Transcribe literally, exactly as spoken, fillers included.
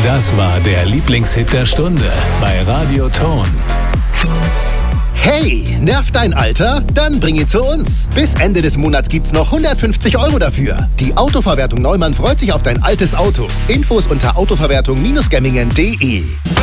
Das war der Lieblingshit der Stunde bei Radio Ton. Hey, nervt dein Alter? Dann bring ihn zu uns. Bis Ende des Monats gibt's noch hundertfünfzig Euro dafür. Die Autoverwertung Neumann freut sich auf dein altes Auto. Infos unter autoverwertung Bindestrich gemmingen punkt de.